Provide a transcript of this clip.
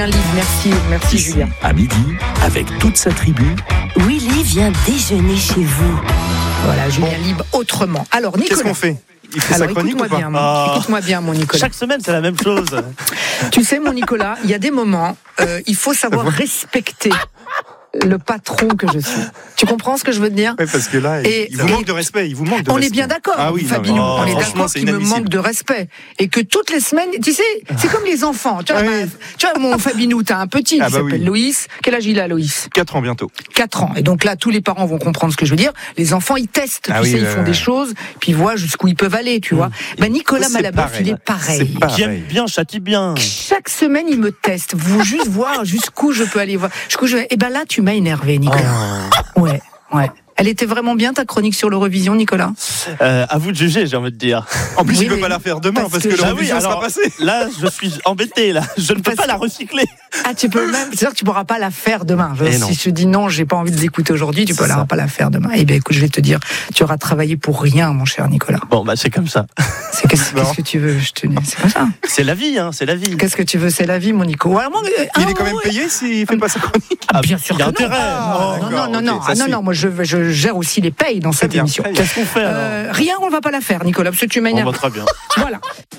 Un livre, merci Ici, Julien. à midi, avec toute sa tribu. Willy vient déjeuner chez vous. Voilà, Julien Libre autrement. Alors Nicolas. Qu'est-ce qu'on fait ? Il fait sa chronique ou pas ? Écoute-moi bien, mon Nicolas. Chaque semaine, c'est la même chose. Tu sais, mon Nicolas, il y a des moments, il faut savoir respecter le patron que je suis. Tu comprends ce que je veux te dire ? Oui, parce que là, il vous manque de respect. On est bien d'accord, Ah oui, Fabinou. On est franchement, d'accord c'est qu'il me inadmissible. manque de respect. Et que toutes les semaines, tu sais, c'est comme les enfants. Tu vois, tu vois mon Fabinou, t'as un petit qui s'appelle Loïs. Quel âge il a, Loïs ? 4 ans bientôt. 4 ans. Et donc là, tous les parents vont comprendre ce que je veux dire. Les enfants, ils testent. Ils font des choses, puis ils voient jusqu'où ils peuvent aller, tu vois. Nicolas Malaboeuf, il est pareil. Qui aime bien, châtie bien. Chaque semaine, il me teste. Vous juste voir jusqu'où je peux aller voir. Et ben là, tu m'as énervé, Nicolas. Ouais. Elle était vraiment bien, ta chronique sur l'Eurovision, Nicolas ? À vous de juger, j'ai envie de dire. En plus, Oui, il ne peut mais pas la faire demain parce que l'Eurovision sera passée. Là, je suis embêté. Là, je ne peux pas la recycler. Ah, tu peux même. C'est-à-dire que tu pourras pas la faire demain. Non. Si je te dis non, j'ai pas envie de l'écouter aujourd'hui, tu pourras pas la faire demain. Eh bien, écoute, je vais te dire, tu auras travaillé pour rien, mon cher Nicolas. Bon, c'est comme ça. Qu'est-ce que tu veux ? C'est comme ça. C'est la vie, c'est la vie. Qu'est-ce que tu veux ? C'est la vie, mon Nico. Il est quand même payé s'il fait pas sa chronique. Bien sûr. Il y a que non. intérêt. Non, moi je gère aussi les payes dans cette émission. Qu'est-ce qu'on fait alors ? Rien, on va pas la faire, Nicolas, parce que tu m'énerves. Très bien. Voilà.